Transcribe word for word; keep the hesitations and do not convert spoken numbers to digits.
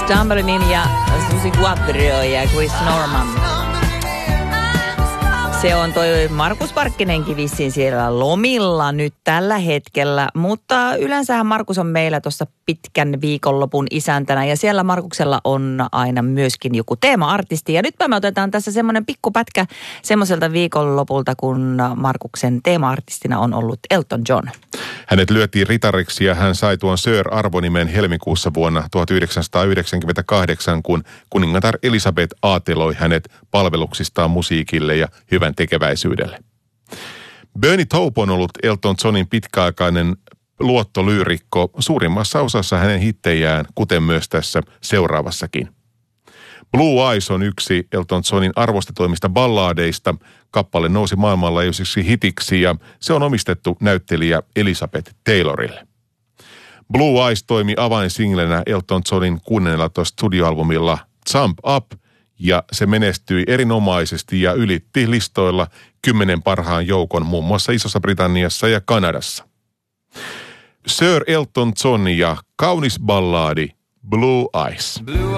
Tambourine ja Susi Quadrio ja Chris Norman. Se on toi Markus Parkkinenkin vissiin siellä lomilla nyt tällä hetkellä, mutta yleensähän Markus on meillä tuossa pitkän viikonlopun isäntänä ja siellä Markuksella on aina myöskin joku teema-artisti. Ja nyt me otetaan tässä semmoinen pikkupätkä semmoiselta viikonlopulta, kun Markuksen teema-artistina on ollut Elton John. Hänet lyötiin ritariksi ja hän sai tuon Sir-arvonimen helmikuussa vuonna tuhatyhdeksänsataayhdeksänkymmentäkahdeksan, kun kuningatar Elisabeth aateloi hänet palveluksistaan musiikille ja hyvän tekeväisyydelle. Bernie Taupin on ollut Elton Johnin pitkäaikainen luottolyyrikko suurimmassa osassa hänen hittejään, kuten myös tässä seuraavassakin. Blue Eyes on yksi Elton Johnin arvostetuimmista balladeista. Kappale nousi maailmanlaajuiseksi hitiksi ja se on omistettu näyttelijä Elizabeth Taylorille. Blue Eyes toimi avainsinglenä Elton Johnin kuudennellatoista studioalbumilla Jump Up ja se menestyi erinomaisesti ja ylitti listoilla kymmenen parhaan joukon muun muassa Isossa Britanniassa ja Kanadassa. Sir Elton John ja kaunis balladi Blue Eyes. Blue